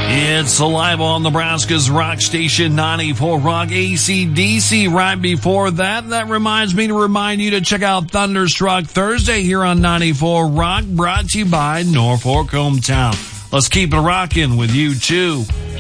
It's live on Nebraska's Rock Station 94 Rock, AC/DC. Right before that reminds me to remind you to check out Thunderstruck Thursday here on 94 Rock, brought to you by Norfolk Hometown. Let's keep it rocking with U2.